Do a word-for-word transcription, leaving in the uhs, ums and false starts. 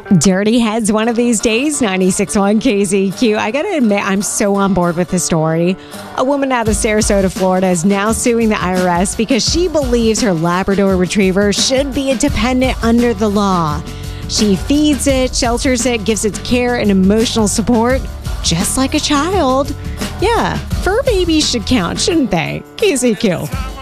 Dirty Heads one of these days, ninety-six point one K Z Q. I gotta admit, I'm so on board with the story. A woman out of Sarasota, Florida is now suing the I R S because she believes her Labrador Retriever should be a dependent under the law. She feeds it, shelters it, gives it care and emotional support, just like a child. Yeah, fur babies should count, shouldn't they? K Z Q.